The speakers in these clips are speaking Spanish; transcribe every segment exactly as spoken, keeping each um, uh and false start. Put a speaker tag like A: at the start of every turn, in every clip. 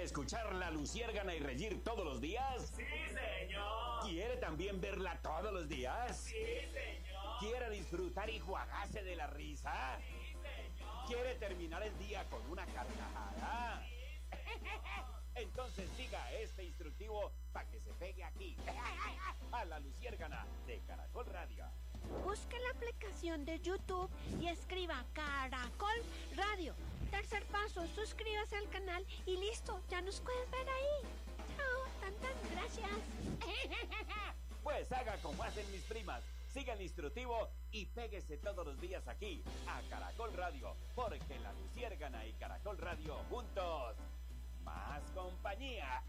A: escuchar La Luciérgana y reír todos los días?
B: ¡Sí, señor!
A: ¿Quiere también verla todos los días?
B: ¡Sí, señor!
A: ¿Quiere disfrutar y juagarse de la risa?
B: ¡Sí, señor!
A: ¿Quiere terminar el día con una carcajada?
B: ¡Sí,
A: Entonces siga este instructivo para que se pegue aquí, a La Luciérgana de Caracol Radio.
C: Busque la aplicación de YouTube y escriba Caracol Radio. Tercer paso, suscríbase al canal y listo, ya nos puedes ver ahí. Chao, tantas gracias.
A: Pues haga como hacen mis primas. Siga el instructivo y péguese todos los días aquí, a Caracol Radio, porque La Luciérgana y Caracol Radio juntos, más compañía.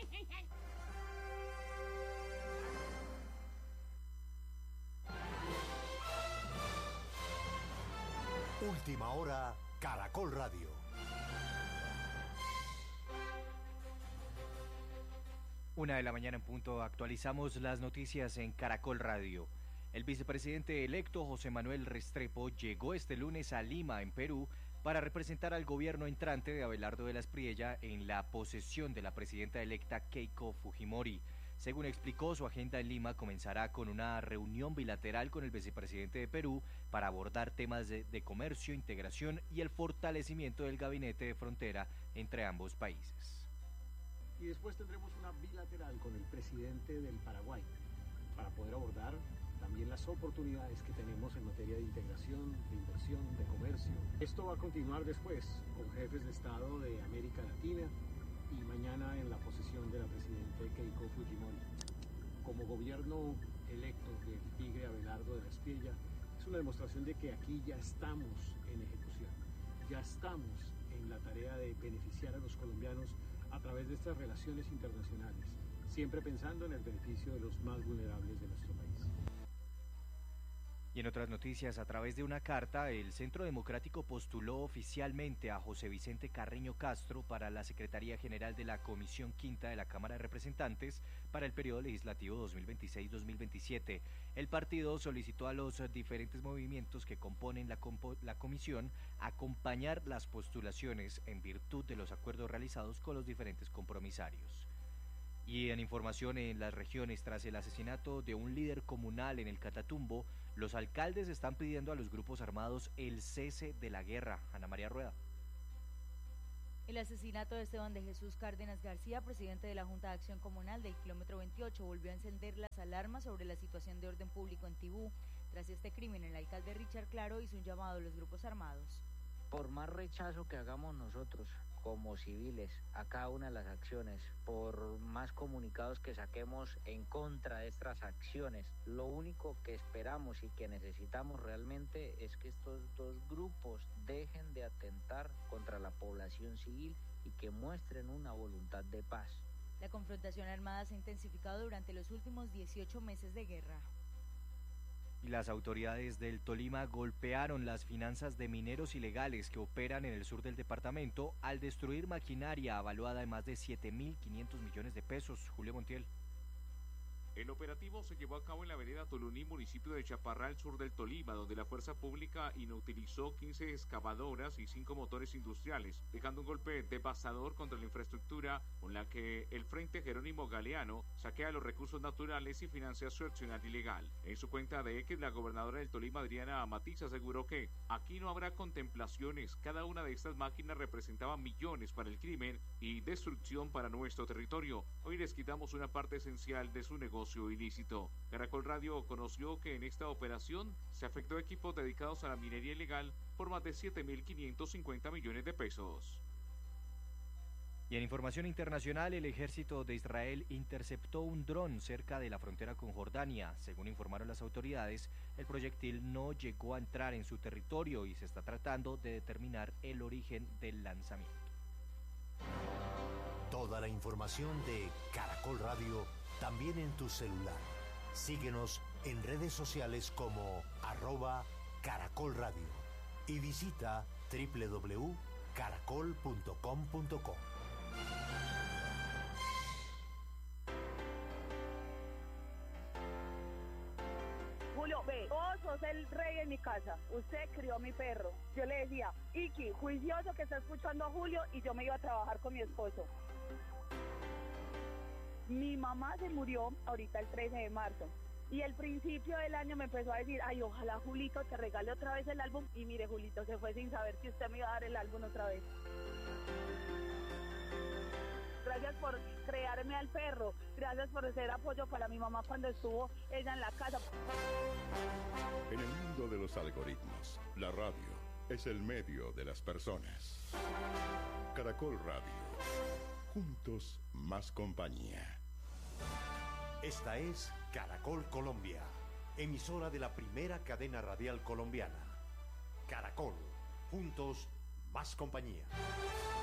D: Última hora, Caracol Radio.
E: Una de la mañana en punto, actualizamos las noticias en Caracol Radio. El vicepresidente electo José Manuel Restrepo llegó este lunes a Lima, en Perú, para representar al gobierno entrante de Abelardo de la Espriella en la posesión de la presidenta electa Keiko Fujimori. Según explicó, su agenda en Lima comenzará con una reunión bilateral con el vicepresidente de Perú para abordar temas de, de comercio, integración y el fortalecimiento del gabinete de frontera entre ambos países.
F: Y después tendremos una bilateral con el presidente del Paraguay para poder abordar también las oportunidades que tenemos en materia de integración, de inversión, de comercio. Esto va a continuar después con jefes de Estado de América Latina y mañana en la posesión de la presidenta Keiko Fujimori. Como gobierno electo del tigre Abelardo de la Espriella, es una demostración de que aquí ya estamos en ejecución, ya estamos en la tarea de beneficiar a los colombianos a través de estas relaciones internacionales, siempre pensando en el beneficio de los más vulnerables de nuestro país.
E: Y en otras noticias, a través de una carta, el Centro Democrático postuló oficialmente a José Vicente Carreño Castro para la Secretaría General de la Comisión Quinta de la Cámara de Representantes para el periodo legislativo dos mil veintiséis dos mil veintisiete. El partido solicitó a los diferentes movimientos que componen la, compo la comisión acompañar las postulaciones en virtud de los acuerdos realizados con los diferentes compromisarios. Y en información en las regiones, tras el asesinato de un líder comunal en el Catatumbo, los alcaldes están pidiendo a los grupos armados el cese de la guerra. Ana María Rueda.
G: El asesinato de Esteban de Jesús Cárdenas García, presidente de la Junta de Acción Comunal del kilómetro veintiocho, volvió a encender las alarmas sobre la situación de orden público en Tibú. Tras este crimen, el alcalde Richard Claro hizo un llamado a los grupos armados.
H: Por más rechazo que hagamos nosotros como civiles a cada una de las acciones, por más comunicados que saquemos en contra de estas acciones, lo único que esperamos y que necesitamos realmente es que estos dos grupos dejen de atentar contra la población civil y que muestren una voluntad de paz.
G: La confrontación armada se ha intensificado durante los últimos dieciocho meses de guerra.
E: Y las autoridades del Tolima golpearon las finanzas de mineros ilegales que operan en el sur del departamento al destruir maquinaria avaluada en más de siete mil quinientos millones de pesos. Julio Montiel.
I: El operativo se llevó a cabo en la vereda Toluní, municipio de Chaparral, sur del Tolima, donde la fuerza pública inutilizó quince excavadoras y cinco motores industriales, dejando un golpe devastador contra la infraestructura con la que el Frente Jerónimo Galeano saquea los recursos naturales y financia su accionar ilegal. En su cuenta de X, la gobernadora del Tolima, Adriana Matiz, aseguró que aquí no habrá contemplaciones. Cada una de estas máquinas representaba millones para el crimen y destrucción para nuestro territorio. Hoy les quitamos una parte esencial de su negocio ilícito. Caracol Radio conoció que en esta operación se afectó equipos dedicados a la minería ilegal por más de siete mil quinientos cincuenta millones de pesos.
E: Y en información internacional, el ejército de Israel interceptó un dron cerca de la frontera con Jordania. Según informaron las autoridades, el proyectil no llegó a entrar en su territorio y se está tratando de determinar el origen del lanzamiento.
D: Toda la información de Caracol Radio también en tu celular. Síguenos en redes sociales como arroba Caracol Radio y visita doble u doble u doble u punto caracol punto com punto co.
J: Julio, ve, vos sos el rey en mi casa, usted crió a mi perro. Yo le decía, Iki, juicioso que está escuchando a Julio, y yo me iba a trabajar con mi esposo. Mi mamá se murió ahorita el trece de marzo. Y el principio del año me empezó a decir, ay, ojalá Julito te regale otra vez el álbum. Y mire, Julito se fue sin saber que usted me iba a dar el álbum otra vez. Gracias por crearme al perro. Gracias por ser apoyo para mi mamá cuando estuvo ella en la casa.
K: En el mundo de los algoritmos, la radio es el medio de las personas. Caracol Radio. Juntos, más compañía.
D: Esta es Caracol Colombia, emisora de la primera cadena radial colombiana. Caracol, juntos, más compañía.